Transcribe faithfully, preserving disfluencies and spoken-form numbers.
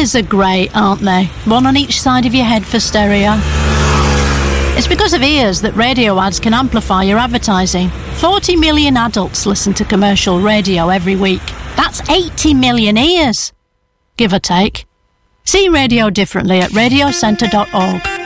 Ears are great, aren't they? One on each side of your head for stereo. It's because of ears that radio ads can amplify your advertising. forty million adults listen to commercial radio every week. That's eighty million ears, give or take. See radio differently at radio centre dot org.